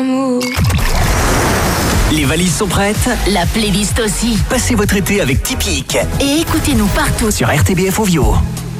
Les valises sont prêtes? La playlist aussi. Passez votre été avec Typique Et écoutez-nous partout sur RTBF Ovio.